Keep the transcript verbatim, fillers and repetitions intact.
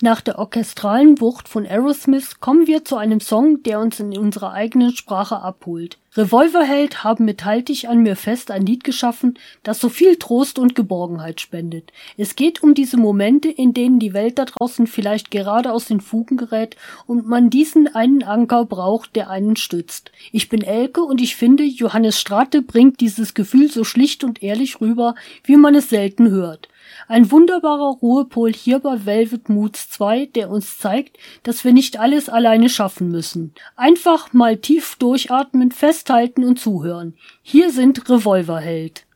Nach der orchestralen Wucht von Aerosmith kommen wir zu einem Song, der uns in unserer eigenen Sprache abholt. Revolverheld haben mit Halt dich an mir fest ein Lied geschaffen, das so viel Trost und Geborgenheit spendet. Es geht um diese Momente, in denen die Welt da draußen vielleicht gerade aus den Fugen gerät und man diesen einen Anker braucht, der einen stützt. Ich bin Elke und ich finde, Johannes Strate bringt dieses Gefühl so schlicht und ehrlich rüber, wie man es selten hört. Ein wunderbarer Ruhepol hier bei Velvet Moods zwei, der uns zeigt, dass wir nicht alles alleine schaffen müssen. Einfach mal tief durchatmen, festhalten und zuhören. Hier sind Revolverheld.